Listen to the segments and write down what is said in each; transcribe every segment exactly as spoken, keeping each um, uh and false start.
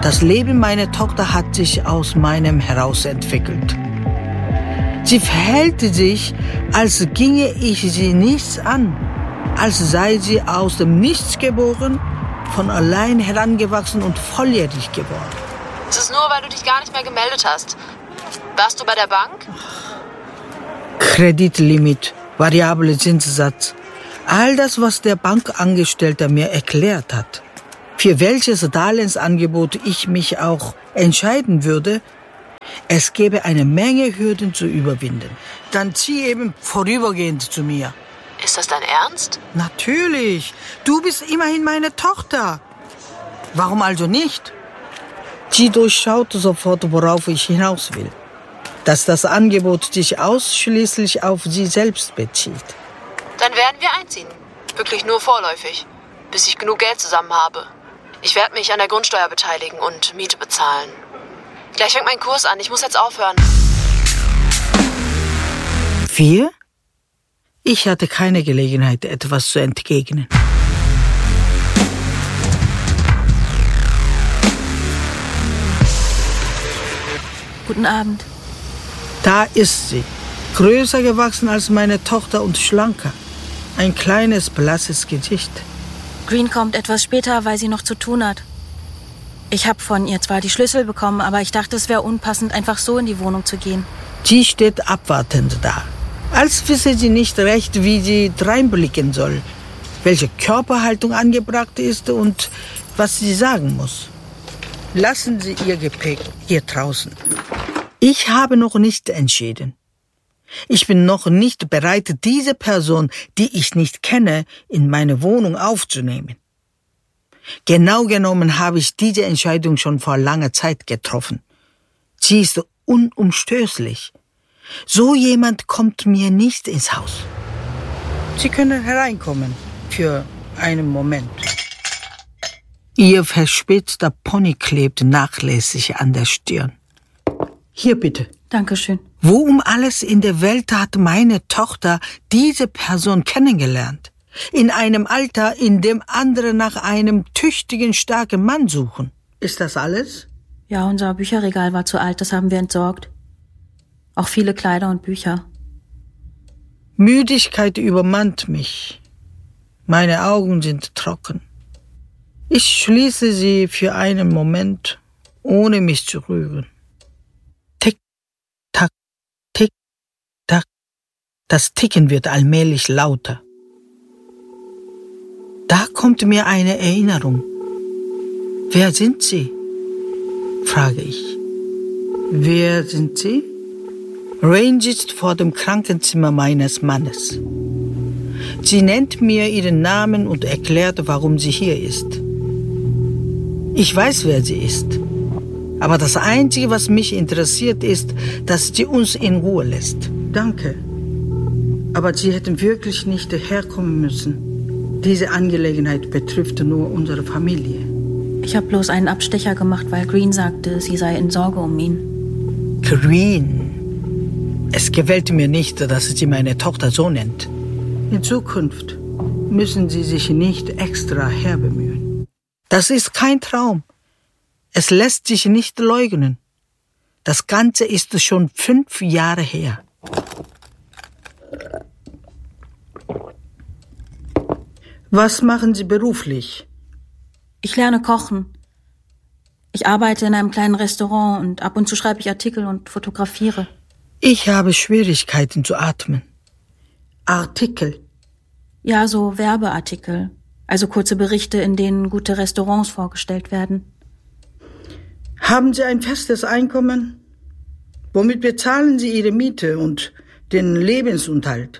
Das Leben meiner Tochter hat sich aus meinem heraus entwickelt. Sie verhält sich, als ginge ich sie nichts an, als sei sie aus dem Nichts geboren, von allein herangewachsen und volljährig geworden. Es ist nur, weil du dich gar nicht mehr gemeldet hast. Warst du bei der Bank? Kreditlimit, variable Zinssatz. All das, was der Bankangestellte mir erklärt hat. Für welches Darlehensangebot ich mich auch entscheiden würde, es gäbe eine Menge Hürden zu überwinden. Dann zieh eben vorübergehend zu mir. Ist das dein Ernst? Natürlich. Du bist immerhin meine Tochter. Warum also nicht? Sie durchschaute sofort, worauf ich hinaus will. Dass das Angebot sich ausschließlich auf sie selbst bezieht. Dann werden wir einziehen. Wirklich nur vorläufig. Bis ich genug Geld zusammen habe. Ich werde mich an der Grundsteuer beteiligen und Miete bezahlen. Gleich fängt mein Kurs an. Ich muss jetzt aufhören. Wir? Ich hatte keine Gelegenheit, etwas zu entgegnen. Guten Abend. Da ist sie. Größer gewachsen als meine Tochter und schlanker. Ein kleines, blasses Gesicht. Green kommt etwas später, weil sie noch zu tun hat. Ich habe von ihr zwar die Schlüssel bekommen, aber ich dachte, es wäre unpassend, einfach so in die Wohnung zu gehen. Sie steht abwartend da. Als wisse sie nicht recht, wie sie dreinblicken soll, welche Körperhaltung angebracht ist und was sie sagen muss. Lassen Sie Ihr Gepäck hier draußen. Ich habe noch nicht entschieden. Ich bin noch nicht bereit, diese Person, die ich nicht kenne, in meine Wohnung aufzunehmen. Genau genommen habe ich diese Entscheidung schon vor langer Zeit getroffen. Sie ist unumstößlich. So jemand kommt mir nicht ins Haus. Sie können hereinkommen für einen Moment. Ihr verspitzter Pony klebt nachlässig an der Stirn. Hier bitte. Dankeschön. Wo um alles in der Welt hat meine Tochter diese Person kennengelernt? In einem Alter, in dem andere nach einem tüchtigen, starken Mann suchen. Ist das alles? Ja, unser Bücherregal war zu alt, das haben wir entsorgt. Auch viele Kleider und Bücher. Müdigkeit übermannt mich. Meine Augen sind trocken. Ich schließe sie für einen Moment, ohne mich zu rühren. Tick, tack, tick, tack. Das Ticken wird allmählich lauter. Da kommt mir eine Erinnerung. Wer sind Sie? Frage ich. Wer sind Sie? Rain sitzt vor dem Krankenzimmer meines Mannes. Sie nennt mir ihren Namen und erklärt, warum sie hier ist. Ich weiß, wer sie ist. Aber das Einzige, was mich interessiert, ist, dass sie uns in Ruhe lässt. Danke. Aber Sie hätten wirklich nicht herkommen müssen. Diese Angelegenheit betrifft nur unsere Familie. Ich habe bloß einen Abstecher gemacht, weil Green sagte, sie sei in Sorge um ihn. Green. Es gefällt mir nicht, dass sie meine Tochter so nennt. In Zukunft müssen Sie sich nicht extra herbemühen. Das ist kein Traum. Es lässt sich nicht leugnen. Das Ganze ist schon fünf Jahre her. Was machen Sie beruflich? Ich lerne kochen. Ich arbeite in einem kleinen Restaurant und ab und zu schreibe ich Artikel und fotografiere. Ich habe Schwierigkeiten zu atmen. Artikel? Ja, so Werbeartikel. Also kurze Berichte, in denen gute Restaurants vorgestellt werden. Haben Sie ein festes Einkommen? Womit bezahlen Sie Ihre Miete und den Lebensunterhalt?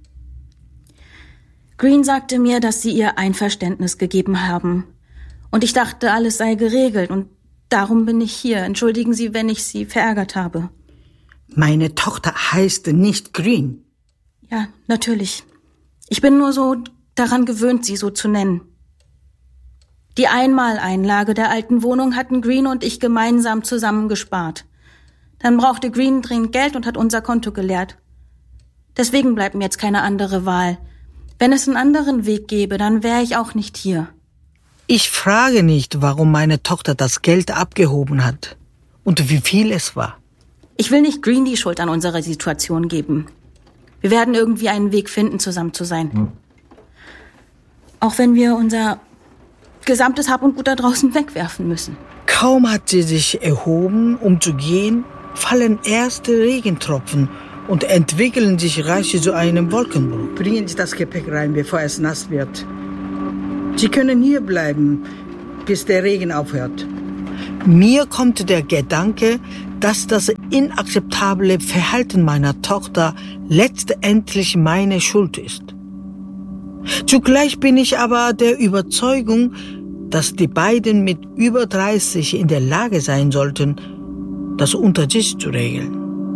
Green sagte mir, dass sie ihr Einverständnis gegeben haben. Und ich dachte, alles sei geregelt. Und darum bin ich hier. Entschuldigen Sie, wenn ich Sie verärgert habe. Meine Tochter heißt nicht Green. Ja, natürlich. Ich bin nur so daran gewöhnt, sie so zu nennen. Die Einmaleinlage der alten Wohnung hatten Green und ich gemeinsam zusammengespart. Dann brauchte Green dringend Geld und hat unser Konto geleert. Deswegen bleibt mir jetzt keine andere Wahl. Wenn es einen anderen Weg gäbe, dann wäre ich auch nicht hier. Ich frage nicht, warum meine Tochter das Geld abgehoben hat und wie viel es war. Ich will nicht Green die Schuld an unserer Situation geben. Wir werden irgendwie einen Weg finden, zusammen zu sein. Hm. Auch wenn wir unser gesamtes Hab und Gut da draußen wegwerfen müssen. Kaum hat sie sich erhoben, um zu gehen, fallen erste Regentropfen und entwickeln sich rasch zu einem Wolkenbruch. Bringen Sie das Gepäck rein, bevor es nass wird. Sie können hier bleiben, bis der Regen aufhört. Mir kommt der Gedanke, dass das inakzeptable Verhalten meiner Tochter letztendlich meine Schuld ist. Zugleich bin ich aber der Überzeugung, dass die beiden mit über dreißig in der Lage sein sollten, das unter sich zu regeln.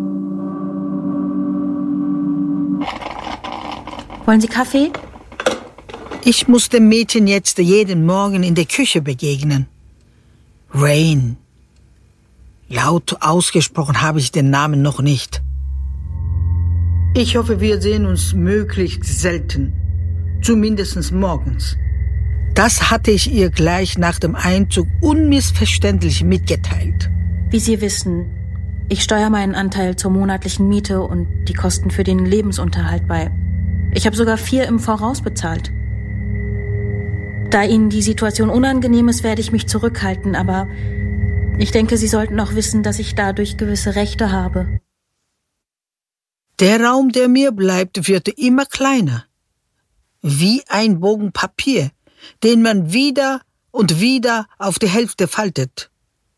Wollen Sie Kaffee? Ich muss dem Mädchen jetzt jeden Morgen in der Küche begegnen. Rain. Laut ausgesprochen habe ich den Namen noch nicht. Ich hoffe, wir sehen uns möglichst selten. Zumindest morgens. Das hatte ich ihr gleich nach dem Einzug unmissverständlich mitgeteilt. Wie Sie wissen, ich steuere meinen Anteil zur monatlichen Miete und die Kosten für den Lebensunterhalt bei. Ich habe sogar vier im Voraus bezahlt. Da Ihnen die Situation unangenehm ist, werde ich mich zurückhalten, aber ich denke, Sie sollten auch wissen, dass ich dadurch gewisse Rechte habe. Der Raum, der mir bleibt, wird immer kleiner. Wie ein Bogen Papier, den man wieder und wieder auf die Hälfte faltet.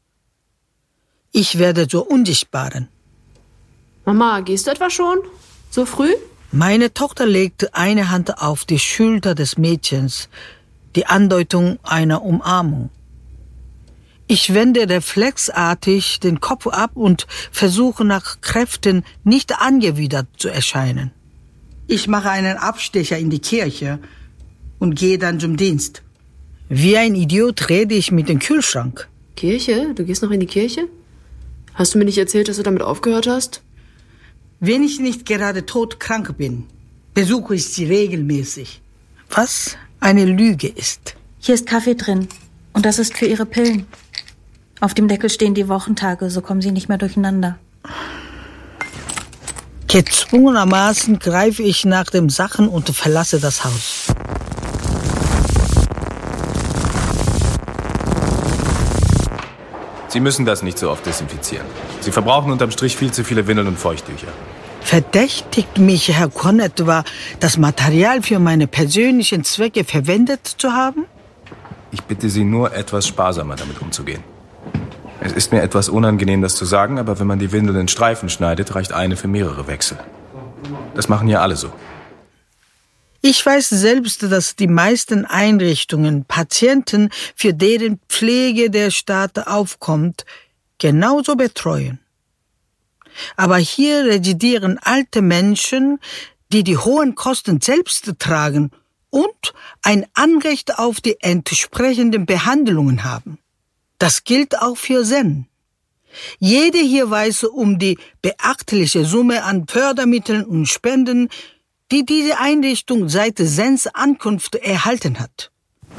Ich werde zur Unsichtbaren. Mama, gehst du etwa schon? So früh? Meine Tochter legte eine Hand auf die Schulter des Mädchens, die Andeutung einer Umarmung. Ich wende reflexartig den Kopf ab und versuche nach Kräften nicht angewidert zu erscheinen. Ich mache einen Abstecher in die Kirche und gehe dann zum Dienst. Wie ein Idiot rede ich mit dem Kühlschrank. Kirche? Du gehst noch in die Kirche? Hast du mir nicht erzählt, dass du damit aufgehört hast? Wenn ich nicht gerade todkrank bin, besuche ich sie regelmäßig. Was eine Lüge ist. Hier ist Kaffee drin und das ist für Ihre Pillen. Auf dem Deckel stehen die Wochentage, so kommen Sie nicht mehr durcheinander. Gezwungenermaßen greife ich nach den Sachen und verlasse das Haus. Sie müssen das nicht so oft desinfizieren. Sie verbrauchen unterm Strich viel zu viele Windeln und Feuchttücher. Verdächtigt mich Herr Conn etwa, das Material für meine persönlichen Zwecke verwendet zu haben? Ich bitte Sie nur, etwas sparsamer damit umzugehen. Es ist mir etwas unangenehm, das zu sagen, aber wenn man die Windel in Streifen schneidet, reicht eine für mehrere Wechsel. Das machen ja alle so. Ich weiß selbst, dass die meisten Einrichtungen Patienten, für deren Pflege der Staat aufkommt, genauso betreuen. Aber hier residieren alte Menschen, die die hohen Kosten selbst tragen und ein Anrecht auf die entsprechenden Behandlungen haben. Das gilt auch für Zen. Jede hier weiß um die beachtliche Summe an Fördermitteln und Spenden, die diese Einrichtung seit Zens Ankunft erhalten hat.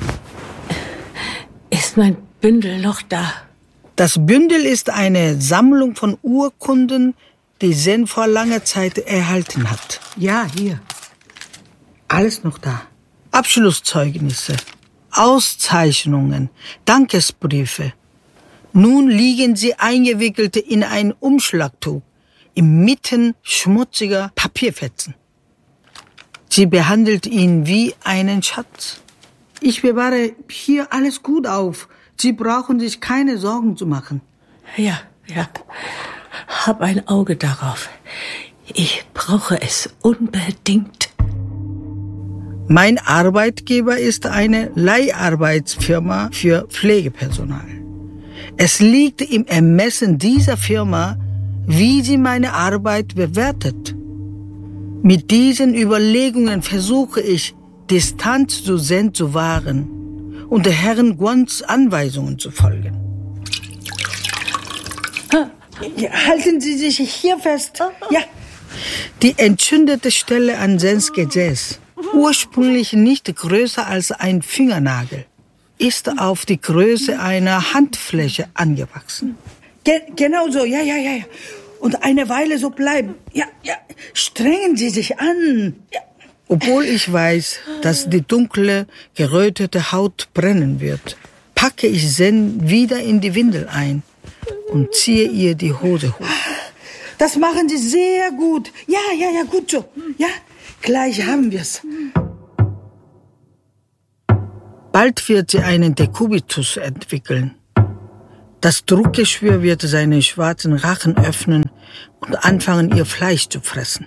Ist mein Bündel noch da? Das Bündel ist eine Sammlung von Urkunden, die Zen vor langer Zeit erhalten hat. Ja, hier. Alles noch da. Abschlusszeugnisse, Auszeichnungen, Dankesbriefe. Nun liegen sie eingewickelt in ein Umschlagtuch, inmitten schmutziger Papierfetzen. Sie behandelt ihn wie einen Schatz. Ich bewahre hier alles gut auf. Sie brauchen sich keine Sorgen zu machen. Ja, ja. Hab ein Auge darauf. Ich brauche es unbedingt. Mein Arbeitgeber ist eine Leiharbeitsfirma für Pflegepersonal. Es liegt im Ermessen dieser Firma, wie sie meine Arbeit bewertet. Mit diesen Überlegungen versuche ich, Distanz zu Zen zu wahren und der Herrn Gwons Anweisungen zu folgen. Halten Sie sich hier fest. Ja. Die entzündete Stelle an Zens Gesäß, ursprünglich nicht größer als ein Fingernagel, ist auf die Größe einer Handfläche angewachsen. Ge- genau so, ja, ja, ja, ja. Und eine Weile so bleiben. Ja, ja, strengen Sie sich an. Ja. Obwohl ich weiß, dass die dunkle, gerötete Haut brennen wird, packe ich Zen wieder in die Windel ein und ziehe ihr die Hose hoch. Das machen Sie sehr gut. Ja, ja, ja, gut so. Ja, gleich haben wir's. Bald wird sie einen Dekubitus entwickeln. Das Druckgeschwür wird seinen schwarzen Rachen öffnen und anfangen, ihr Fleisch zu fressen.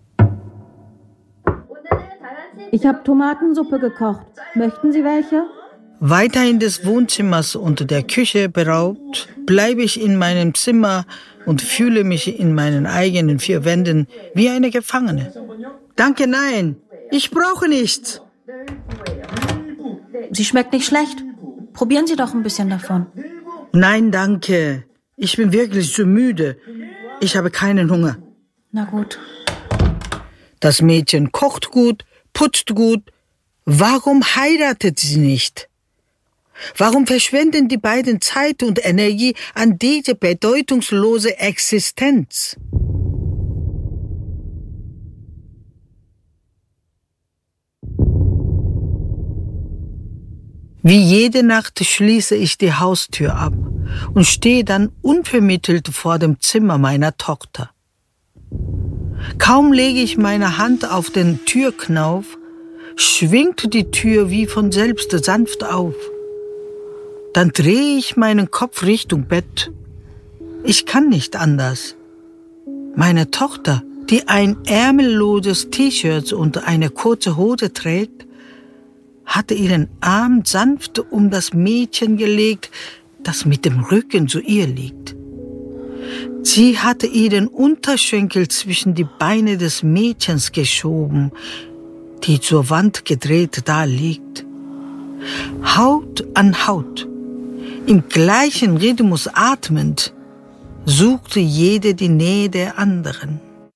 Ich habe Tomatensuppe gekocht. Möchten Sie welche? Weiterhin des Wohnzimmers und der Küche beraubt, bleibe ich in meinem Zimmer und fühle mich in meinen eigenen vier Wänden wie eine Gefangene. Danke, nein, ich brauche nichts. Sie schmeckt nicht schlecht. Probieren Sie doch ein bisschen davon. Nein, danke. Ich bin wirklich zu müde. Ich habe keinen Hunger. Na gut. Das Mädchen kocht gut, putzt gut. Warum heiratet sie nicht? Warum verschwenden die beiden Zeit und Energie an diese bedeutungslose Existenz? Wie jede Nacht schließe ich die Haustür ab und stehe dann unvermittelt vor dem Zimmer meiner Tochter. Kaum lege ich meine Hand auf den Türknauf, schwingt die Tür wie von selbst sanft auf. Dann drehe ich meinen Kopf Richtung Bett. Ich kann nicht anders. Meine Tochter, die ein ärmelloses T-Shirt und eine kurze Hose trägt, hatte ihren Arm sanft um das Mädchen gelegt, das mit dem Rücken zu ihr liegt. Sie hatte ihren Unterschenkel zwischen die Beine des Mädchens geschoben, die zur Wand gedreht da liegt. Haut an Haut, im gleichen Rhythmus atmend, suchte jede die Nähe der anderen.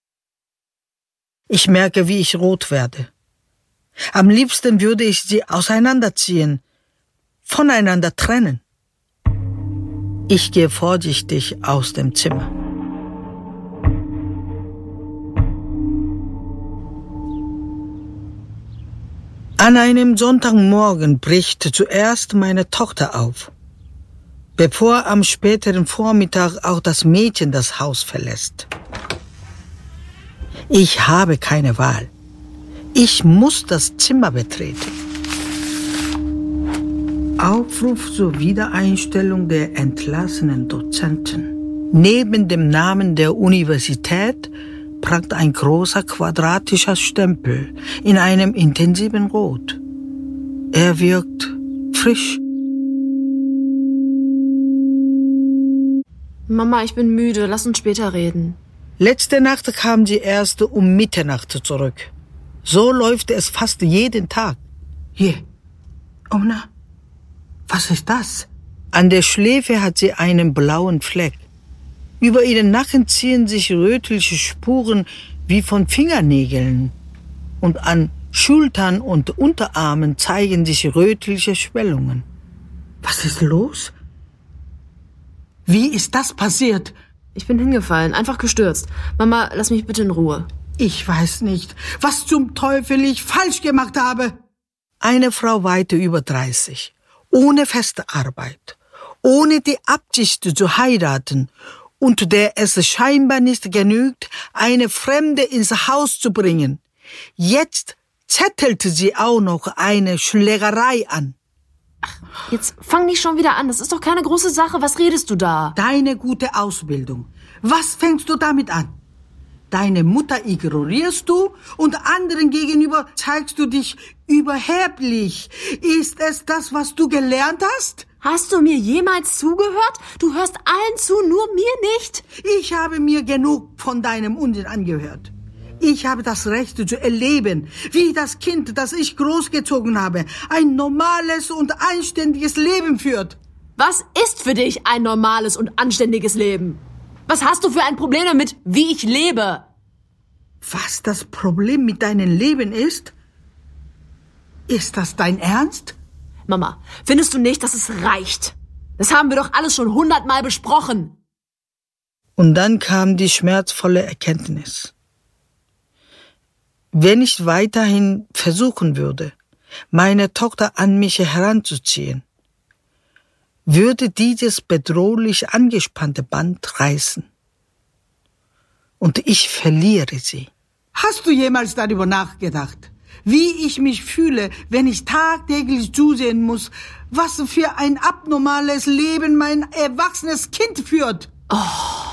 Ich merke, wie ich rot werde. Am liebsten würde ich sie auseinanderziehen, voneinander trennen. Ich gehe vorsichtig aus dem Zimmer. An einem Sonntagmorgen bricht zuerst meine Tochter auf, bevor am späteren Vormittag auch das Mädchen das Haus verlässt. Ich habe keine Wahl. Ich muss das Zimmer betreten. Aufruf zur Wiedereinstellung der entlassenen Dozenten. Neben dem Namen der Universität prangt ein großer quadratischer Stempel in einem intensiven Rot. Er wirkt frisch. Mama, ich bin müde. Lass uns später reden. Letzte Nacht kam sie erst um Mitternacht zurück. So läuft es fast jeden Tag. Hier, Omna, was ist das? An der Schläfe hat sie einen blauen Fleck. Über ihren Nacken ziehen sich rötliche Spuren wie von Fingernägeln. Und an Schultern und Unterarmen zeigen sich rötliche Schwellungen. Was ist los? Wie ist das passiert? Ich bin hingefallen, einfach gestürzt. Mama, lass mich bitte in Ruhe. Ich weiß nicht, was zum Teufel ich falsch gemacht habe. Eine Frau weiter über dreißig, ohne feste Arbeit, ohne die Absicht zu heiraten und der es scheinbar nicht genügt, eine Fremde ins Haus zu bringen. Jetzt zettelt sie auch noch eine Schlägerei an. Ach, jetzt fang nicht schon wieder an. Das ist doch keine große Sache. Was redest du da? Deine gute Ausbildung. Was fängst du damit an? Deine Mutter ignorierst du und anderen gegenüber zeigst du dich überheblich. Ist es das, was du gelernt hast? Hast du mir jemals zugehört? Du hörst allen zu, nur mir nicht. Ich habe mir genug von deinem Unsinn angehört. Ich habe das Recht zu erleben, wie das Kind, das ich großgezogen habe, ein normales und anständiges Leben führt. Was ist für dich ein normales und anständiges Leben? Was hast du für ein Problem damit, wie ich lebe? Was das Problem mit deinem Leben ist? Ist das dein Ernst? Mama, findest du nicht, dass es reicht? Das haben wir doch alles schon hundertmal besprochen. Und dann kam die schmerzvolle Erkenntnis. Wenn ich weiterhin versuchen würde, meine Tochter an mich heranzuziehen, würde dieses bedrohlich angespannte Band reißen. Und ich verliere sie. Hast du jemals darüber nachgedacht, wie ich mich fühle, wenn ich tagtäglich zusehen muss, was für ein abnormales Leben mein erwachsenes Kind führt? Oh,